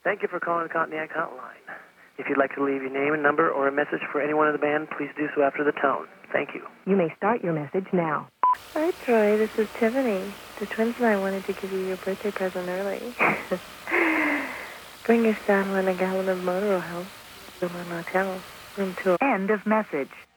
Thank you for calling the Continiac Hotline. If you'd like to leave your name and number or a message for anyone in the band, please do so after the tone. Thank you. You may start your message now. Hi, Troy. This is Tiffany. The twins and I wanted to give you your birthday present early. Bring your saddle and a gallon of motor oil to my motel. Room 2. End of message.